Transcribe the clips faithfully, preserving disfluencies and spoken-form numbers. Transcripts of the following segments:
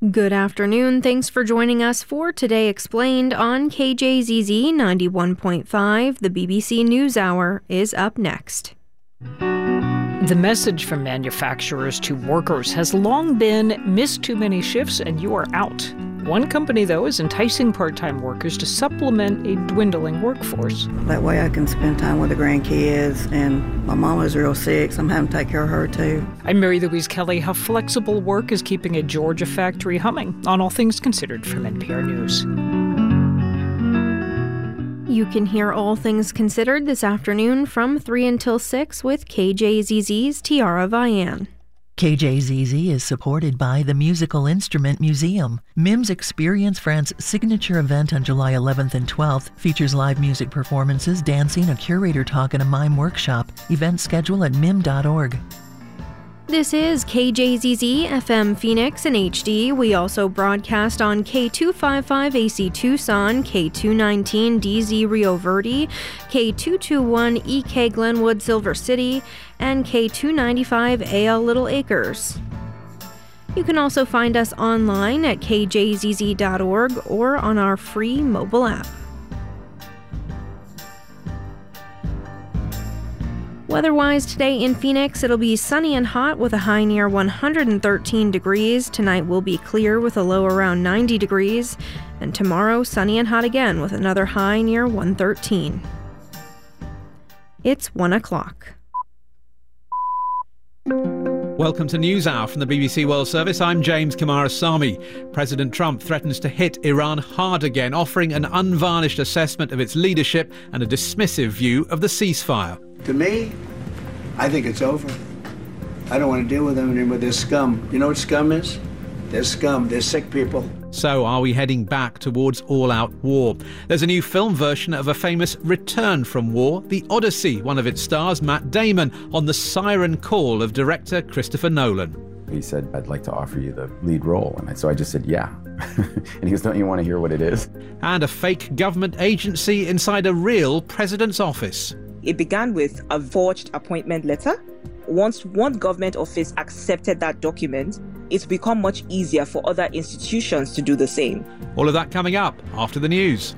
Good afternoon. Thanks for joining us for Today Explained on K J Z Z ninety-one point five. The B B C NewsHour is up next. The message from manufacturers to workers has long been, miss too many shifts and you are out. One company, though, is enticing part-time workers to supplement a dwindling workforce. That way I can spend time with the grandkids, and my mama's real sick, so I'm having to take care of her too. I'm Mary Louise Kelly. How flexible work is keeping a Georgia factory humming on All Things Considered from N P R News. You can hear All Things Considered this afternoon from three until six with K J Z Z's Tiara Vian. K J Z Z is supported by the Musical Instrument Museum. M I M's Experience France signature event on July eleventh and twelfth features live music performances, dancing, a curator talk, and a mime workshop. Event schedule at mim dot org. This is K J Z Z F M Phoenix in H D. We also broadcast on K two fifty-five A C Tucson, K two nineteen D Z Rio Verde, K two twenty-one E K Glenwood Silver City, and K two ninety-five A L Little Acres. You can also find us online at K J Z Z dot org or on our free mobile app. Weather-wise today in Phoenix, it'll be sunny and hot with a high near one hundred thirteen degrees. Tonight will be clear with a low around ninety degrees. And tomorrow, sunny and hot again with another high near one hundred thirteen. It's one o'clock. Welcome to NewsHour from the B B C World Service. I'm James Kumarasamy. President Trump threatens to hit Iran hard again, offering an unvarnished assessment of its leadership and a dismissive view of the ceasefire. To me, I think it's over. I don't want to deal with them anymore. They're scum. You know what scum is? They're scum. They're sick people. So are we heading back towards all-out war? There's a new film version of a famous return from war, The Odyssey. One of its stars, Matt Damon, on the siren call of director Christopher Nolan. He said, I'd like to offer you the lead role. And so I just said, yeah. And he goes, don't you want to hear what it is? And a fake government agency inside a real president's office. It began with a forged appointment letter. Once one government office accepted that document, it's become much easier for other institutions to do the same. All of that coming up after the news.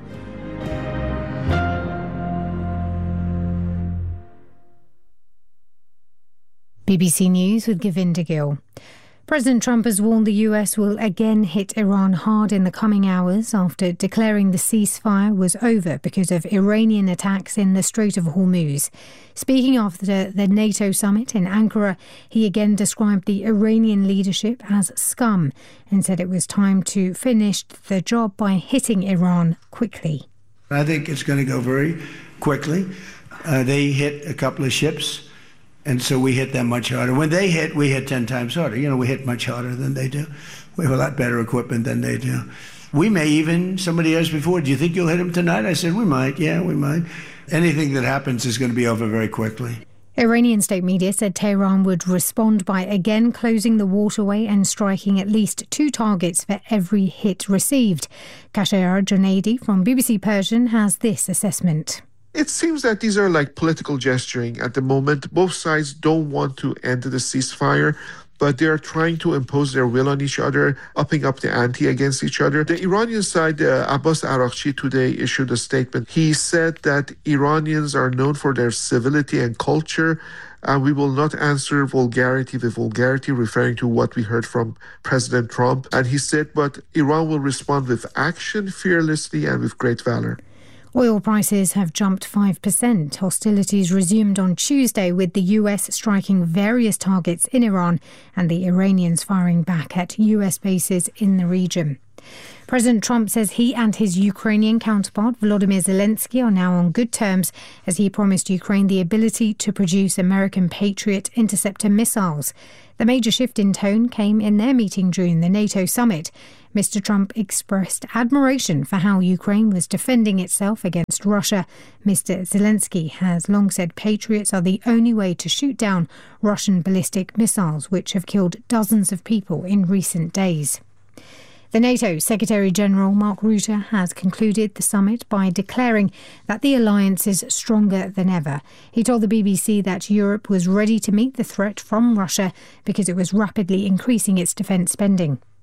B B C News with Govinda Gill. President Trump has warned the U S will again hit Iran hard in the coming hours after declaring the ceasefire was over because of Iranian attacks in the Strait of Hormuz. Speaking after the NATO summit in Ankara, he again described the Iranian leadership as scum and said it was time to finish the job by hitting Iran quickly. I think it's going to go very quickly. Uh, they hit a couple of ships. And so we hit them much harder. When they hit, we hit ten times harder. You know, we hit much harder than they do. We have a lot better equipment than they do. We may even, somebody asked before, do you think you'll hit them tonight? I said, we might. Yeah, we might. Anything that happens is going to be over very quickly. Iranian state media said Tehran would respond by again closing the waterway and striking at least two targets for every hit received. Kashayar Junaidi from B B C Persian has this assessment. It seems that these are like political gesturing at the moment. Both sides don't want to end the ceasefire, but they are trying to impose their will on each other, upping up the ante against each other. The Iranian side, uh, Abbas Araghchi, today issued a statement. He said that Iranians are known for their civility and culture, and we will not answer vulgarity with vulgarity, referring to what we heard from President Trump. And he said, but Iran will respond with action, fearlessly, and with great valor. Oil prices have jumped five percent. Hostilities resumed on Tuesday with the U S striking various targets in Iran and the Iranians firing back at U S bases in the region. President Trump says he and his Ukrainian counterpart Volodymyr Zelensky are now on good terms as he promised Ukraine the ability to produce American Patriot interceptor missiles. The major shift in tone came in their meeting during the NATO summit. Mister Trump expressed admiration for how Ukraine was defending itself against Russia. Mister Zelensky has long said Patriots are the only way to shoot down Russian ballistic missiles, which have killed dozens of people in recent days. The NATO Secretary-General Mark Rutte has concluded the summit by declaring that the alliance is stronger than ever. He told the B B C that Europe was ready to meet the threat from Russia because it was rapidly increasing its defence spending.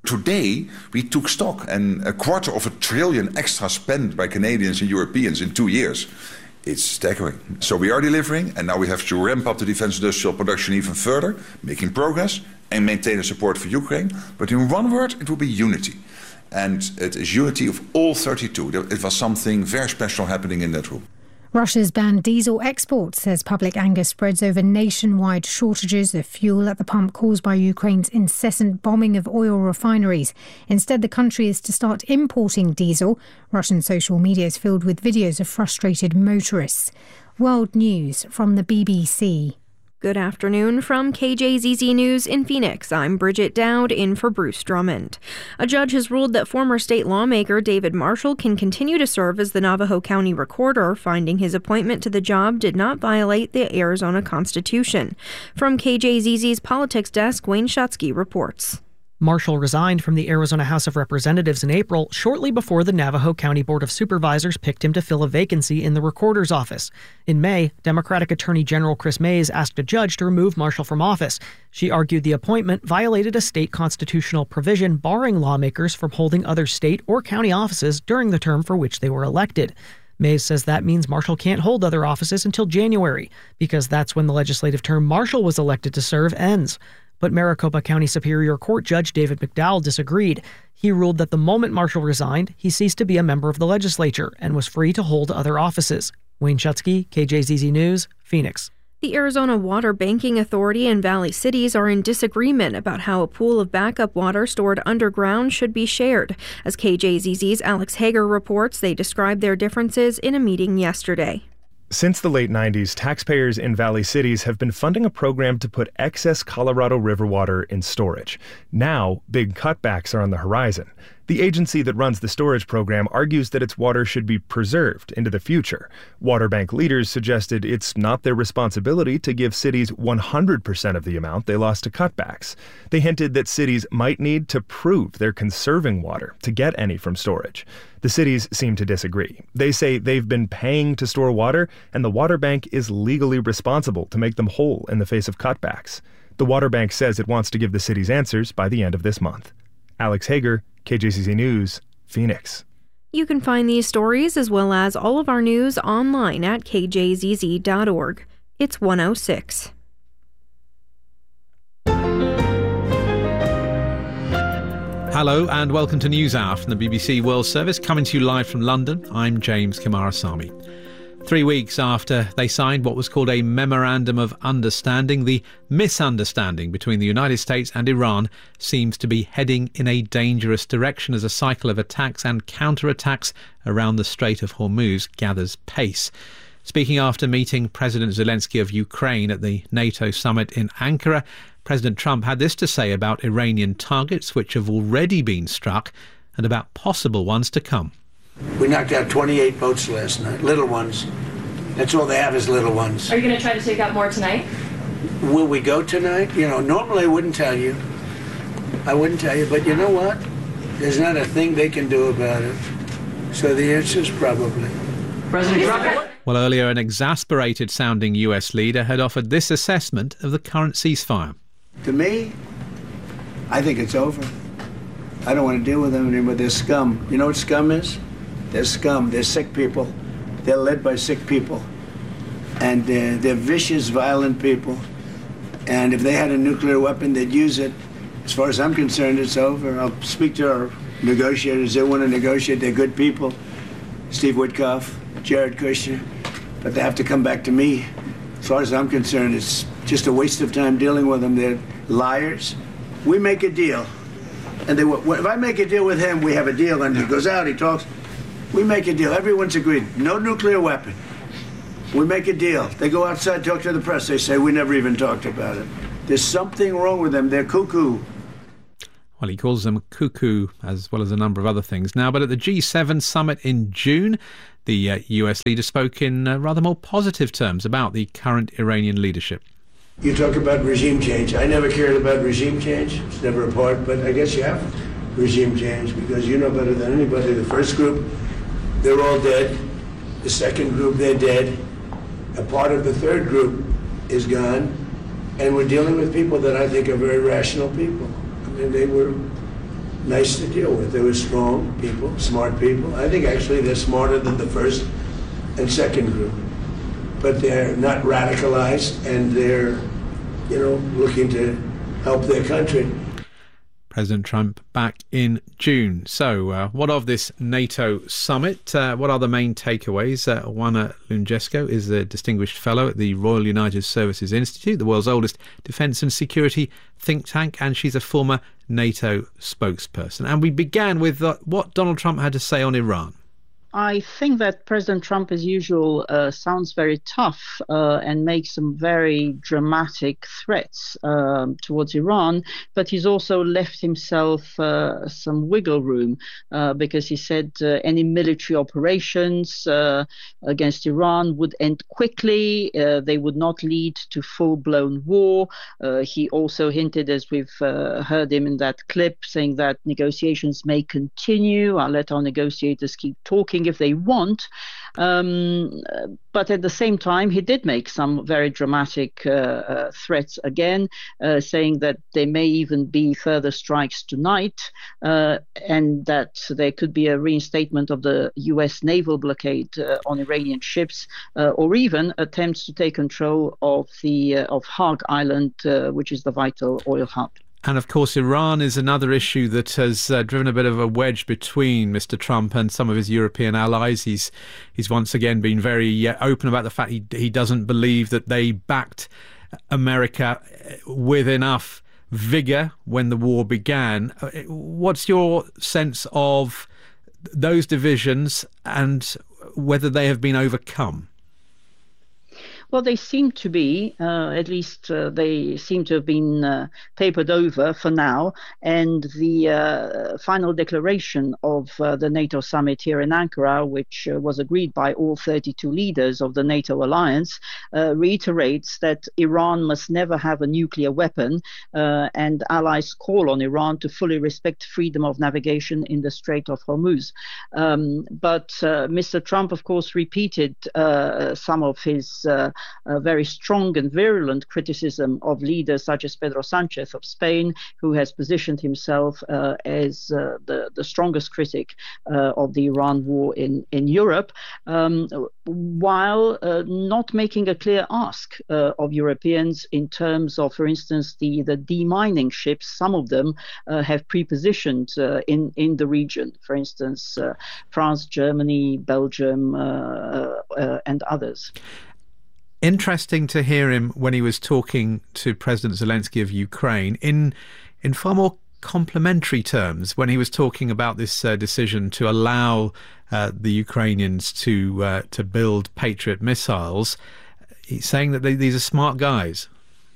Today, we took stock, and a quarter of a trillion extra spent by Canadians and Europeans in two years. It's staggering. So we are delivering, and now we have to ramp up the defense industrial production even further, making progress, and maintain the support for Ukraine. But in one word, it will be unity. And it is unity of all thirty-two. It was something very special happening in that room. Russia's banned diesel exports, says public anger spreads over nationwide shortages of fuel at the pump caused by Ukraine's incessant bombing of oil refineries. Instead, the country is to start importing diesel. Russian social media is filled with videos of frustrated motorists. World News from the B B C. Good afternoon from K J Z Z News in Phoenix. I'm Bridget Dowd in for Bruce Drummond. A judge has ruled that former state lawmaker David Marshall can continue to serve as the Navajo County Recorder, finding his appointment to the job did not violate the Arizona Constitution. From K J Z Z's Politics Desk, Wayne Shutsky reports. Marshall resigned from the Arizona House of Representatives in April, shortly before the Navajo County Board of Supervisors picked him to fill a vacancy in the recorder's office. In May, Democratic Attorney General Chris Mays asked a judge to remove Marshall from office. She argued the appointment violated a state constitutional provision barring lawmakers from holding other state or county offices during the term for which they were elected. Mays says that means Marshall can't hold other offices until January, because that's when the legislative term Marshall was elected to serve ends. But Maricopa County Superior Court Judge David McDowell disagreed. He ruled that the moment Marshall resigned, he ceased to be a member of the legislature and was free to hold other offices. Wayne Shutsky, K J Z Z News, Phoenix. The Arizona Water Banking Authority and Valley Cities are in disagreement about how a pool of backup water stored underground should be shared. As K J Z Z's Alex Hager reports, they described their differences in a meeting yesterday. Since the late nineties, taxpayers in Valley Cities have been funding a program to put excess Colorado River water in storage. Now, big cutbacks are on the horizon. The agency that runs the storage program argues that its water should be preserved into the future. Water bank leaders suggested it's not their responsibility to give cities one hundred percent of the amount they lost to cutbacks. They hinted that cities might need to prove they're conserving water to get any from storage. The cities seem to disagree. They say they've been paying to store water, and the water bank is legally responsible to make them whole in the face of cutbacks. The water bank says it wants to give the cities answers by the end of this month. Alex Hager, K J Z Z News, Phoenix. You can find these stories as well as all of our news online at k j z z dot org. It's one oh six. Hello and welcome to NewsHour from the B B C World Service, coming to you live from London. I'm James Kumarasamy. Three weeks after they signed what was called a Memorandum of Understanding, the misunderstanding between the United States and Iran seems to be heading in a dangerous direction as a cycle of attacks and counterattacks around the Strait of Hormuz gathers pace. Speaking after meeting President Zelensky of Ukraine at the NATO summit in Ankara, President Trump had this to say about Iranian targets which have already been struck and about possible ones to come. We knocked out twenty-eight boats last night, little ones. That's all they have is little ones. Are you going to try to take out more tonight? Will we go tonight? You know, normally I wouldn't tell you. I wouldn't tell you, but you know what? There's not a thing they can do about it. So the answer is probably. President Trump. Well, earlier an exasperated-sounding U S leader had offered this assessment of the current ceasefire. To me, I think it's over. I don't want to deal with them anymore. They're scum. You know what scum is? They're scum. They're sick people. They're led by sick people. And uh, they're vicious, violent people. And if they had a nuclear weapon, they'd use it. As far as I'm concerned, it's over. I'll speak to our negotiators. They want to negotiate. They're good people. Steve Witkoff, Jared Kushner. But they have to come back to me. As far as I'm concerned, it's just a waste of time dealing with them. They're liars. We make a deal. And they, if I make a deal with him, we have a deal, and he goes out, he talks. We make a deal. Everyone's agreed. No nuclear weapon. We make a deal. They go outside, talk to the press. They say, we never even talked about it. There's something wrong with them. They're cuckoo. Well, he calls them cuckoo, as well as a number of other things now. But at the G seven summit in June, the uh, U S leader spoke in uh, rather more positive terms about the current Iranian leadership. You talk about regime change. I never cared about regime change. It's never a part, but I guess you have regime change because you know better than anybody. The first group, they're all dead. The second group, they're dead. A part of the third group is gone. And we're dealing with people that I think are very rational people. I mean, they were nice to deal with. They were strong people, smart people. I think actually they're smarter than the first and second group. But they're not radicalized, and they're, you know, looking to help their country. President Trump back in June. So, uh, what of this NATO summit? Uh, what are the main takeaways? Uh, Juana Lungesco is a distinguished fellow at the Royal United Services Institute, the world's oldest defence and security think tank, and she's a former NATO spokesperson. And we began with uh, what Donald Trump had to say on Iran. I think that President Trump, as usual, uh, sounds very tough uh, and makes some very dramatic threats um, towards Iran, but he's also left himself uh, some wiggle room uh, because he said uh, any military operations uh, against Iran would end quickly. Uh, they would not lead to full-blown war. Uh, he also hinted, as we've uh, heard him in that clip, saying that negotiations may continue. I'll let our negotiators keep talking if they want. Um, but at the same time, he did make some very dramatic uh, uh, threats again, uh, saying that there may even be further strikes tonight uh, and that there could be a reinstatement of the U S naval blockade uh, on Iranian ships uh, or even attempts to take control of the uh, of Hague Island, uh, which is the vital oil hub. And of course, Iran is another issue that has uh, driven a bit of a wedge between Mister Trump and some of his European allies. He's he's once again been very uh, open about the fact he he doesn't believe that they backed America with enough vigour when the war began. What's your sense of those divisions and whether they have been overcome? Well, they seem to be, uh, at least uh, they seem to have been uh, papered over for now. And the uh, final declaration of uh, the NATO summit here in Ankara, which uh, was agreed by all thirty-two leaders of the NATO alliance, uh, reiterates that Iran must never have a nuclear weapon, uh, and allies call on Iran to fully respect freedom of navigation in the Strait of Hormuz. Um, but uh, Mister Trump, of course, repeated uh, some of his uh, A very strong and virulent criticism of leaders such as Pedro Sanchez of Spain, who has positioned himself uh, as uh, the, the strongest critic uh, of the Iran war in, in Europe, um, while uh, not making a clear ask uh, of Europeans in terms of, for instance, the, the demining ships. Some of them uh, have pre-positioned uh, in, in the region, for instance, uh, France, Germany, Belgium, uh, uh, and others. Interesting to hear him when he was talking to President Zelensky of Ukraine in in far more complimentary terms when he was talking about this uh, decision to allow uh, the Ukrainians to uh, to build Patriot missiles. He's saying that they, these are smart guys.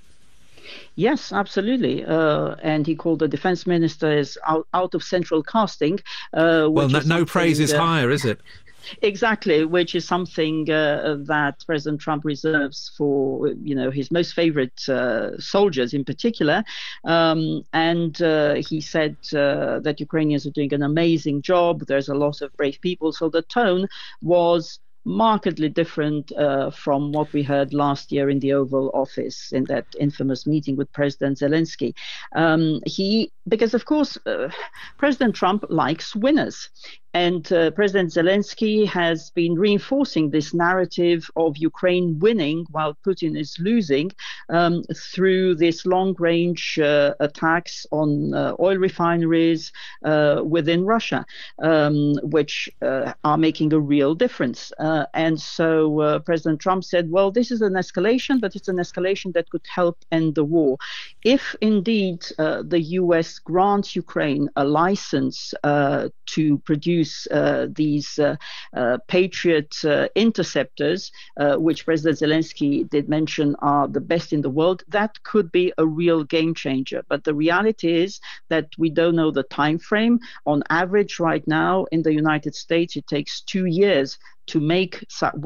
Yes, absolutely. Uh, and he called the defense minister as out, out of central casting. Uh, well, no, no praise is uh, higher, is it? Exactly, which is something uh, that President Trump reserves for, you know, his most favorite uh, soldiers in particular. Um, and uh, he said uh, that Ukrainians are doing an amazing job. There's a lot of brave people. So the tone was markedly different uh, from what we heard last year in the Oval Office in that infamous meeting with President Zelensky. Um, he, because of course, uh, President Trump likes winners. And uh, President Zelensky has been reinforcing this narrative of Ukraine winning while Putin is losing um, through this long-range uh, attacks on uh, oil refineries uh, within Russia, um, which uh, are making a real difference. Uh, and so uh, President Trump said, well, this is an escalation, but it's an escalation that could help end the war. If indeed uh, the U S grants Ukraine a license uh, to produce Uh, these uh, uh, Patriot uh, interceptors, uh, which President Zelensky did mention are the best in the world, that could be a real game changer. But the reality is that we don't know the time frame. On average, right now in the United States, it takes two years to make